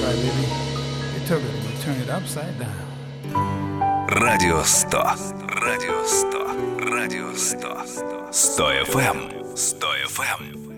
right, baby. They took it and they turned it upside down. Радио 100. Радио 100. Радио 100. 100 FM. 100 FM.